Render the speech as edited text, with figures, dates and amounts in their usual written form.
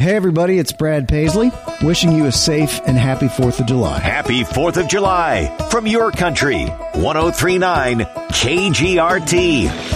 Hey, everybody, it's Brad Paisley, wishing you a safe and happy 4th of July. Happy 4th of July from your country. 103.9 KGRT.